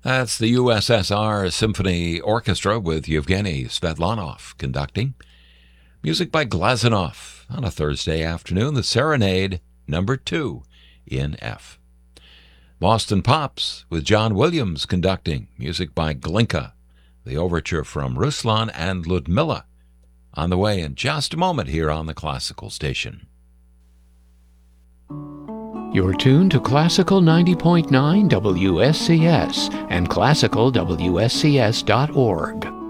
That's the USSR Symphony Orchestra with Yevgeny Svetlanov conducting. Music by Glazunov on a Thursday afternoon, the Serenade number 2 in F. Boston Pops with John Williams conducting. Music by Glinka, the overture from Ruslan and Ludmilla. On the way in just a moment here on the Classical Station. You're tuned to Classical 90.9 WSCS and classicalwscs.org.